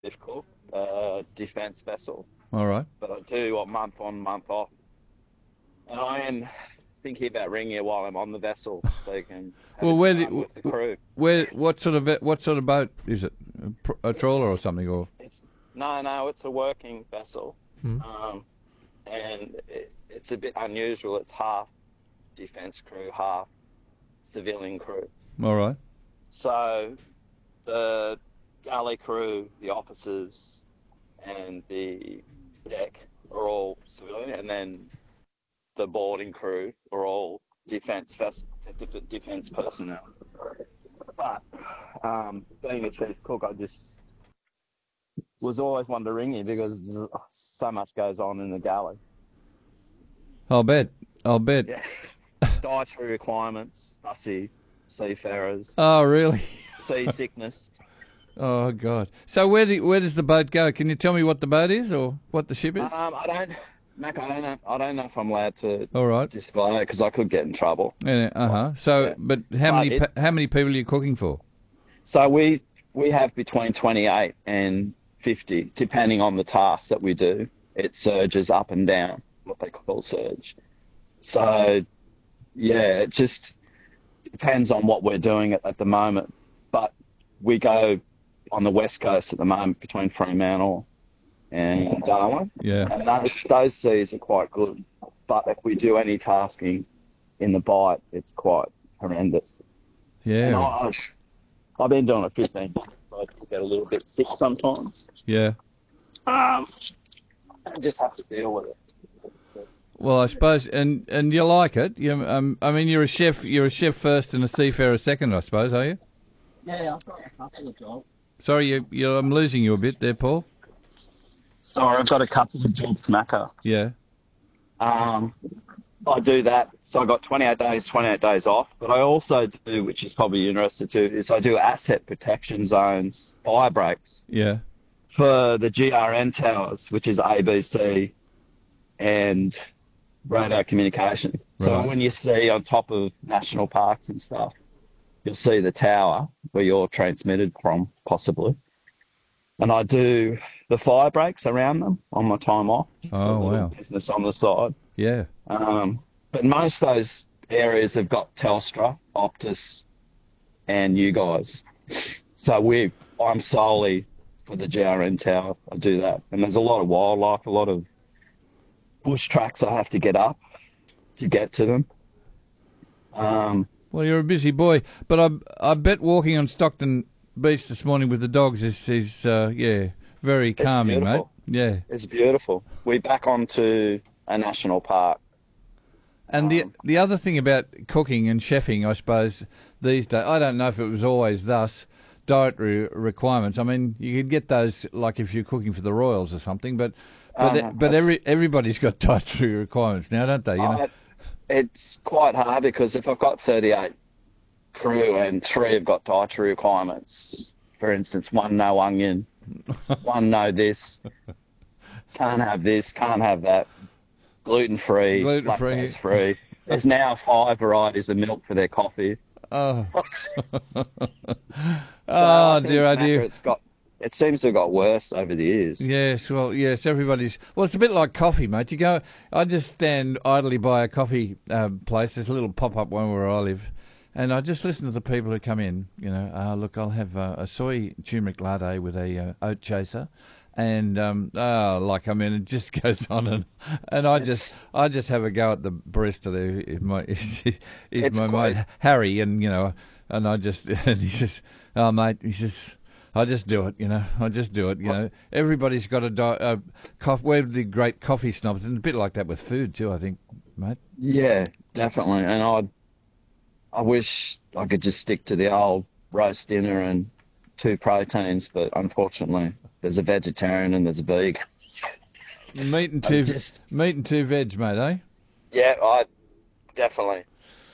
difficult defence vessel, All right. but I do a month on, month off. And I am thinking about ringing you while I'm on the vessel so you can have a Well, chat with the crew. what sort of boat is it? A trawler or It's something, or? it's no, it's a working vessel, Hmm. um, and it's a bit unusual. It's half defence crew, half civilian crew. All right. So the galley crew, the officers, and the deck are all civilian, and then the boarding crew are all defence personnel. But being a chief cook, I just was always one to ring you because so much goes on in the galley. I'll bet. I'll bet. Yeah, dietary requirements, fussy seafarers, Oh, really? seasickness. Oh, God. So where does the boat go? Can you tell me what the boat is or what the ship is? I don't, Mac. I don't know. I don't know if I'm allowed to All right. display it because I could get in trouble. Yeah, uh-huh. So, Yeah. but how But many how many people are you cooking for? So we have between 28 and 50, depending on the tasks that we do. It surges up and down, what they call surge. So yeah, it just depends on what we're doing at the moment. But we go on the west coast at the moment between Fremantle and Darwin, Yeah. and those seas are quite good. But if we do any tasking in the Bight, it's quite horrendous. And Yeah. I've been doing it 15 years, so I can get a little bit sick sometimes. Yeah. I just have to deal with it. Well, I suppose, and you like it. I mean, you're a chef. You're a chef first and a seafarer second, I suppose, are you? Yeah, I've got a couple of jobs. Sorry, I'm losing you a bit there, Paul. Sorry, I've got a couple of jobs, Macca. Yeah. I do that. So I got 28 days off. But I also do, which is probably interesting too, is I do asset protection zones, fire breaks Yeah. for the GRN towers, which is ABC and radar communication. So Right. when you see on top of national parks and stuff, you'll see the tower where you're transmitted from, possibly. And I do the fire breaks around them on my time off. Just a Oh, little wow. business on the side. Yeah. But most of those areas have got Telstra, Optus, and you guys. So I'm solely for the GRN tower. I do that. And there's a lot of wildlife, a lot of bush tracks I have to get up to get to them. Well, you're a busy boy, but I bet walking on Stockton Beach this morning with the dogs is yeah, very It's calming, mate. beautiful. Yeah. It's beautiful. We're back onto a national park. And the other thing about cooking and chefing, I suppose, these days, I don't know if it was always thus, dietary requirements. I mean, you could get those like if you're cooking for the Royals or something, but everybody's got dietary requirements now, don't they? You know. It's quite hard because if I've got 38 crew and three have got dietary requirements, for instance, one no onion, one no can't have this, can't have that, gluten-free, Gluten-free. lactose-free. There's now 5 varieties of milk for their coffee. Oh, So oh I dear, oh think, dear. Macca, it seems to have got worse over the years. Yes, well, yes, everybody's. Well, it's a bit like coffee, mate. You go. I just stand idly by a coffee place. There's a little pop-up one where I live, and I just listen to the people who come in. You know, look, I'll have a soy turmeric latte with a oat chaser, and like I mean, it just goes on, and I just have a go at the barista there. Is my quite- mate Harry, and you know, and I just and he says, oh mate, he says. I just do it, you know. I just do it, you know. Everybody's got we're the great coffee snobs, and a bit like that with food too, I think, mate. Yeah, definitely. And I wish I could just stick to the old roast dinner and 2 proteins, but unfortunately, there's a vegetarian and there's a vegan. Meat and I two just, meat and two veg, mate, eh? yeah, I definitely.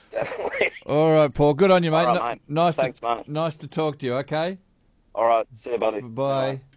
All right, Paul. Good on you, mate. All right, mate. Nice Thanks, mate. nice to talk to you. Okay. All right, see you, buddy. Bye.